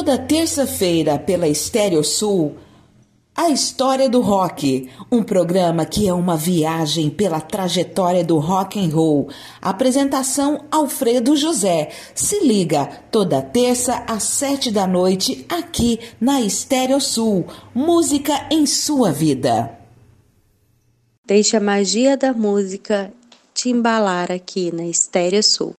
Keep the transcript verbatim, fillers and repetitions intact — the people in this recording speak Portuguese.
Toda terça-feira pela Estéreo Sul, A História do Rock, um programa que é uma viagem pela trajetória do rock and roll. Apresentação Alfredo José. Se liga, toda terça às sete da noite, aqui na Estéreo Sul. Música em sua vida. Deixe a magia da música te embalar aqui na Estéreo Sul.